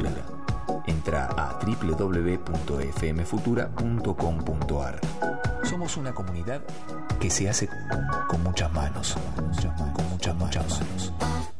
Futura. Entra a www.fmfutura.com.ar. Somos una comunidad que se hace con muchas más.